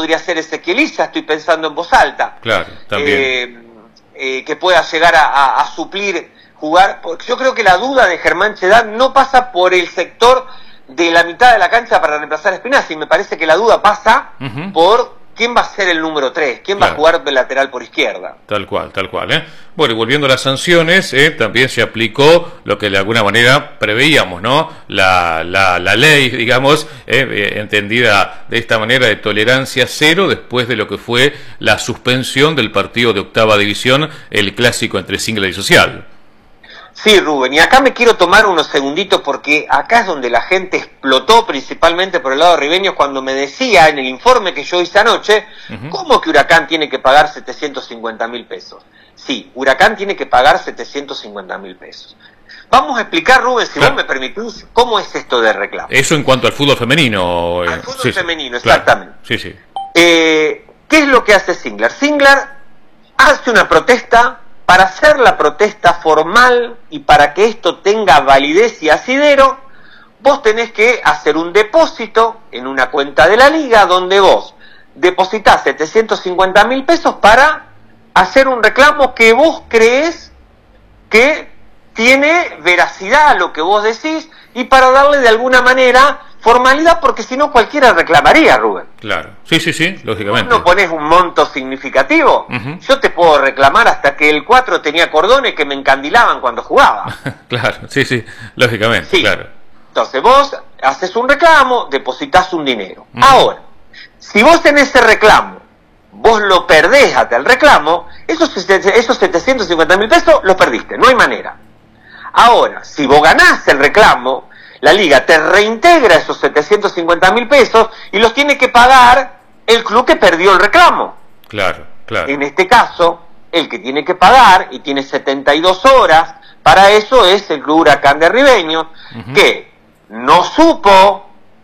podría ser Ezequiel Issa, estoy pensando en voz alta. Claro, también. Que pueda llegar a suplir, jugar, porque yo creo que la duda de Germán Chedán no pasa por el sector de la mitad de la cancha para reemplazar a Spinazzi, me parece que la duda pasa por quién va a ser el número 3, quién va a jugar de lateral por izquierda. Tal cual, tal cual. Bueno, y volviendo a las sanciones, también se aplicó lo que de alguna manera preveíamos, ¿no? La ley, digamos, entendida de esta manera, de tolerancia cero, después de lo que fue la suspensión del partido de octava división, el clásico entre Singlar y Social. Sí, Rubén, y acá me quiero tomar unos segunditos porque acá es donde la gente explotó, principalmente por el lado ribeño, cuando me decía en el informe que yo hice anoche, ¿cómo que Huracán tiene que pagar 750.000 pesos? Sí, Huracán tiene que pagar 750.000 pesos. Vamos a explicar, Rubén, si vos me permitís, cómo es esto de reclamo. Eso en cuanto al fútbol femenino. Al fútbol femenino, exactamente. Claro. Sí. ¿Qué es lo que hace Singlar? Singlar hace una protesta. Para hacer la protesta formal y para que esto tenga validez y asidero, vos tenés que hacer un depósito en una cuenta de la liga donde vos depositás 750.000 pesos para hacer un reclamo que vos creés que tiene veracidad a lo que vos decís y para darle de alguna manera formalidad, porque si no cualquiera reclamaría, Rubén. Claro, sí, lógicamente. ¿No ponés un monto significativo? Yo te puedo reclamar hasta que el 4 tenía cordones que me encandilaban cuando jugaba. Claro, sí, lógicamente, sí. Claro. Entonces vos haces un reclamo, depositas un dinero. Ahora, si vos en ese reclamo, vos lo perdés hasta el reclamo, esos 750.000 pesos los perdiste, no hay manera. Ahora, si vos ganás el reclamo, la liga te reintegra esos 750.000 pesos y los tiene que pagar el club que perdió el reclamo. Claro. En este caso, el que tiene que pagar y tiene 72 horas para eso es el Club Huracán de Ribeños, que no supo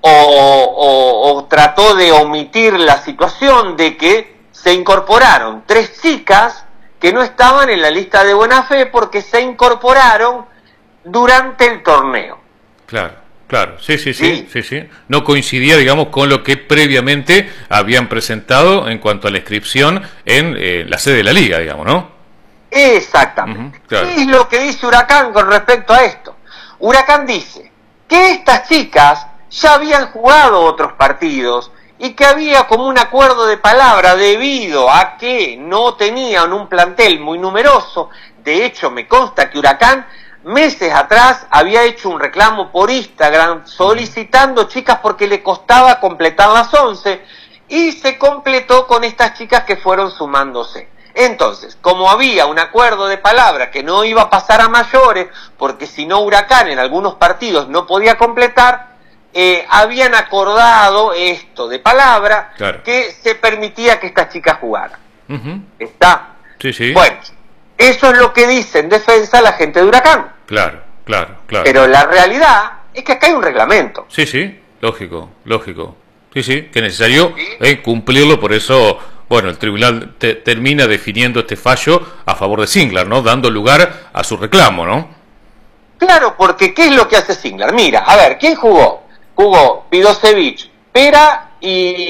o trató de omitir la situación de que se incorporaron 3 chicas que no estaban en la lista de buena fe porque se incorporaron durante el torneo. Claro, sí. No coincidía, digamos, con lo que previamente habían presentado en cuanto a la inscripción en la sede de la liga, digamos, ¿no? Exactamente. Claro. ¿Qué es lo que dice Huracán con respecto a esto? Huracán dice que estas chicas ya habían jugado otros partidos y que había como un acuerdo de palabra debido a que no tenían un plantel muy numeroso. De hecho, me consta que Huracán meses atrás había hecho un reclamo por Instagram solicitando chicas porque le costaba completar las 11 y se completó con estas chicas que fueron sumándose. Entonces, como había un acuerdo de palabra que no iba a pasar a mayores, porque si no Huracán en algunos partidos no podía completar, habían acordado esto de palabra, que se permitía que estas chicas jugaran. ¿Está? Sí. Bueno, eso es lo que dice en defensa la gente de Huracán. Claro. Pero la realidad es que acá hay un reglamento. Sí, lógico. Sí, que es necesario cumplirlo, por eso, bueno, el tribunal termina definiendo este fallo a favor de Singlar, ¿no? Dando lugar a su reclamo, ¿no? Claro, porque ¿qué es lo que hace Singlar? Mira, a ver, ¿quién jugó? Jugó Vidosevich, Pera y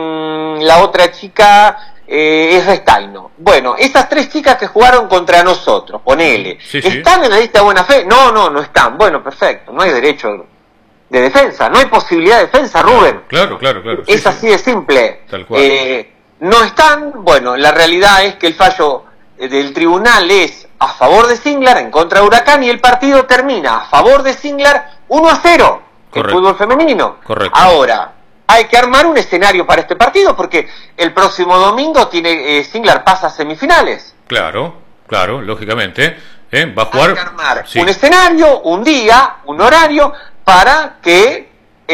la otra chica es Restaino. Bueno, esas 3 chicas que jugaron contra nosotros, ponele, ¿están en la lista de buena fe? No están. Bueno, perfecto, no hay derecho de defensa, no hay posibilidad de defensa, Rubén. Claro. Es así de simple. Tal cual. No están, bueno, la realidad es que el fallo del tribunal es a favor de Singlar, en contra de Huracán, y el partido termina a favor de Singlar 1-0, el fútbol femenino. Correcto. Ahora, hay que armar un escenario para este partido, porque el próximo domingo Singlar pasa a semifinales. Claro, lógicamente. Va a jugar. Hay que armar un escenario, un día, un horario, para que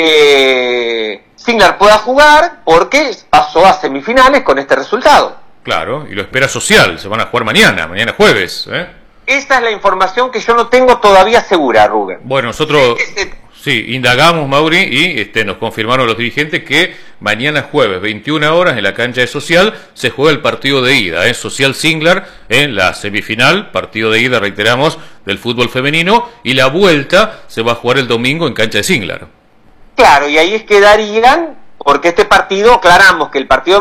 Singlar pueda jugar, porque pasó a semifinales con este resultado. Claro, y lo espera Social, se van a jugar mañana jueves. Esa es la información que yo no tengo todavía segura, Rubén. Bueno, nosotros indagamos, Mauri, y nos confirmaron los dirigentes que mañana jueves, 21 horas, en la cancha de Social, se juega el partido de ida, Social Singlar, en la semifinal, partido de ida, reiteramos, del fútbol femenino, y la vuelta se va a jugar el domingo en cancha de Singlar. Claro, y ahí es que darían, porque este partido, aclaramos que el partido